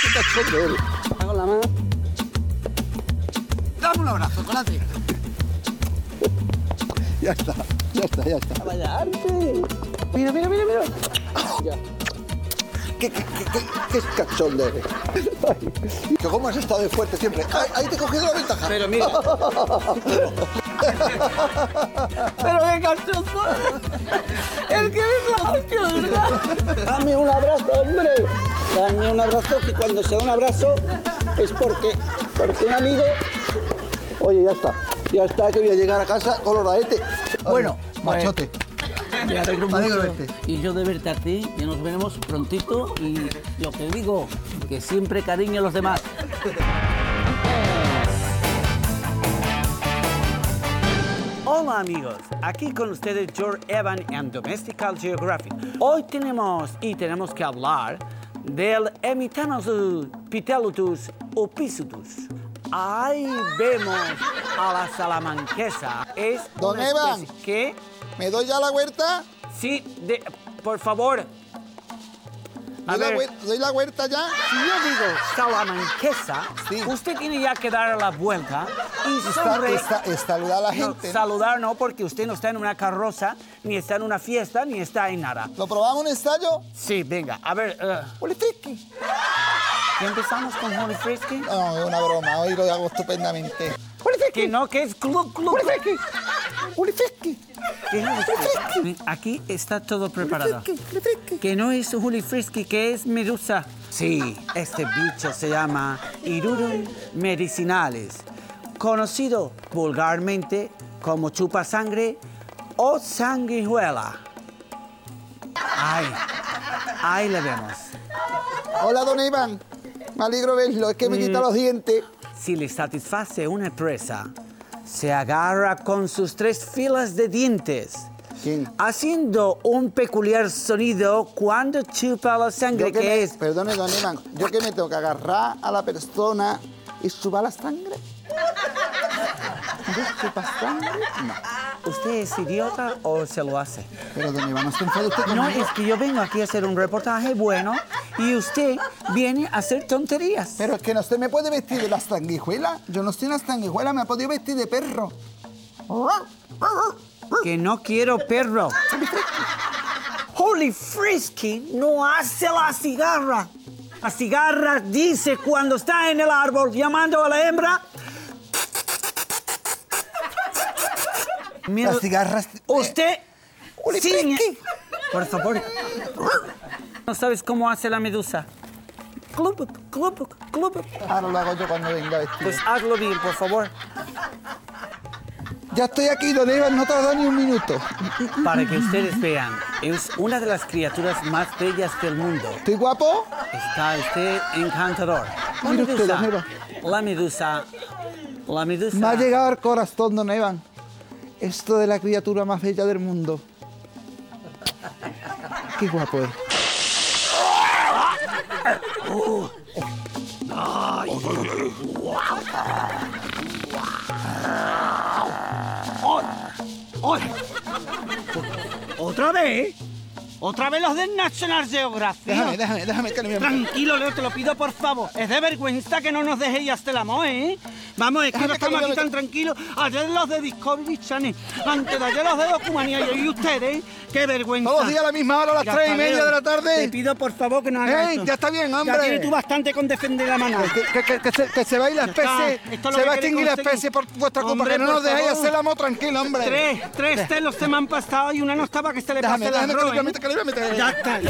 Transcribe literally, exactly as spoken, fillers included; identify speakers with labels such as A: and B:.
A: qué cachondo eres.
B: Hago la mano.
A: Dame un abrazo, Colate. Ya está, ya está, ya está.
B: Vaya arte. Mira, mira, mira, mira. Ya.
A: ¿Qué, qué, qué, qué, qué cachondo eres? Ay, que cómo has estado de fuerte siempre. Ay, ahí te he cogido la ventaja.
B: Pero mira. Pero qué cachondo. El que es la hostia, ¿verdad? Dame un abrazo, hombre. Dame un abrazo, que cuando se da un abrazo es porque, porque un amigo...
A: Oye, ya está. Ya está, que voy a llegar a casa coloradete. Bueno, machote.
B: Me alegro
A: Me alegro
B: mucho.
A: de verte.
B: Y yo de verte a ti, que nos veremos prontito. Y lo que digo, que siempre cariño a los demás. Hola amigos, aquí con ustedes George Evan en Domestical Geographic. Hoy tenemos y tenemos que hablar del Hemipterosaurus pitelutus opisutus. Ahí vemos a la salamanquesa. Es
A: Don
B: una
A: Evan.
B: especie- ¿Qué?
A: ¿Me doy ya la huerta?
B: Sí, de, por favor. A
A: ¿Doy la,
B: ver,
A: huer- ¿Doy la huerta ya?
B: si yo digo salamanquesa,
A: Sí.
B: usted tiene ya que dar la vuelta y
A: Está,
B: sonreír.
A: está, está, saludar a la
B: No,
A: gente.
B: saludar no, porque usted no está en una carroza, ni está en una fiesta, ni está en nada.
A: ¿Lo probamos un ensayo?
B: Sí, venga, a ver, uh,
A: Holy Frisky.
B: ¿qué empezamos con Holy Frisky?
A: No, es una broma. Hoy lo hago estupendamente. Holy
B: Que
A: Frisky.
B: no, que es club, club.
A: Holy Frisky. Holy Frisky.
B: ¿Qué es Holy Frisky? Aquí está todo preparado.
A: Holy Frisky. Holy Frisky.
B: Que no es Holy Frisky, que es medusa. Sí, este bicho se llama Irurum medicinalis, conocido vulgarmente como chupasangre o sanguijuela. Ahí, ahí le vemos.
A: Hola, don Iván. Me alegro verlo. Es que me quita los dientes.
B: Si le satisface una presa, se agarra con sus tres filas de dientes,
A: ¿Quién?
B: haciendo un peculiar sonido cuando chupa la sangre,
A: Yo que
B: que
A: me-
B: es...
A: Perdone, don Iván. ¿Yo que me tengo que agarrar a la persona y subar la sangre? ¿Yo chupa sangre? No.
B: ¿Usted es idiota o se lo hace?
A: Pero, don Iván, ¿no se enfada usted
B: No,
A: conmigo?
B: es que yo vengo aquí a hacer un reportaje bueno y usted viene a hacer tonterías.
A: Pero es que no se me puede vestir de la sanguijuela. Yo no soy una sanguijuela, me ha podido vestir de perro.
B: Que no quiero perro. Holy Frisky no hace la cigarra. La cigarra dice cuando está en el árbol llamando a la hembra. Mira,
A: Las cigarras...
B: usted
A: Holy
B: ciñe-
A: Frisky.
B: Por favor. ¿No sabes cómo hace la medusa? Club, club, club.
A: Ahora lo hago yo cuando venga vestido.
B: Pues hazlo bien, por favor.
A: Ya estoy aquí, don Iván, no tarda ni un minuto.
B: Para que ustedes vean, es una de las criaturas más bellas del mundo.
A: ¿Estoy guapo?
B: Está usted encantador. La
A: Mire usted,
B: medusa,
A: don Eva.
B: la medusa, la medusa.
A: Me ha llegado al corazón, don Iván. Esto de la criatura más bella del mundo. Qué guapo es.
B: ¿Otra vez? ¿Otra vez los del National Geographic?
A: Déjame, déjame, déjame que no me...
B: Tranquilo, Leo, te lo pido por favor. Es de vergüenza que no nos dejéis hacer el amor, ¿eh? Vamos, es que
A: Déjame
B: no
A: que
B: estamos
A: lo
B: aquí
A: vea.
B: tan tranquilos. Ayer los de Discovery Channel, antes de ayer los de Documanía y ustedes, qué vergüenza.
A: Todos los días a la misma hora, a las
B: Ya
A: tres y
B: está,
A: media
B: Leo.
A: de la
B: Te
A: tarde.
B: pido por favor que no hagas
A: ¡Ey,
B: esto.
A: ya está bien, hombre!
B: Ya tienes tú bastante con defender la manada.
A: Que, que, que, que se, que se va a ir la
B: Ya está.
A: especie,
B: Esto es lo
A: se
B: que
A: va a
B: queréis
A: extinguir la
B: conseguir.
A: especie por vuestra culpa,
B: Hombre,
A: que no
B: por
A: nos dejáis
B: favor.
A: hacer el amor tranquilo, hombre.
B: Tres, tres telos se me han pasado y una no estaba que se le
A: Déjame,
B: pase el
A: déjame que
B: arroz,
A: lo voy a
B: ¿eh?
A: meter, que lo voy a meter.
B: Ya está, ya